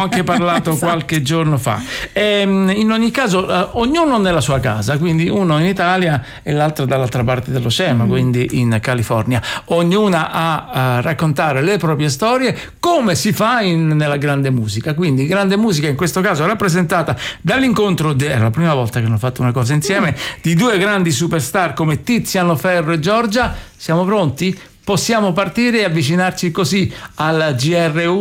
anche parlato Esatto. qualche giorno fa. In ogni caso, ognuno nella sua casa, quindi uno in Italia e l'altro dall'altra parte dell'oceano, quindi in California. Ognuna a raccontare le proprie storie, come si fa nella grande musica. Quindi grande musica in questo caso rappresentata dall'incontro, è la prima volta che hanno fatto una cosa insieme, di due grandi superstar come Tiziano Ferro e Giorgia. Siamo pronti? Possiamo partire e avvicinarci così al GR1